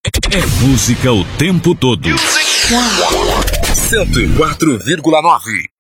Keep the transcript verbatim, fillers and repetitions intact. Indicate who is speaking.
Speaker 1: É música o tempo todo. cento e quatro vírgula nove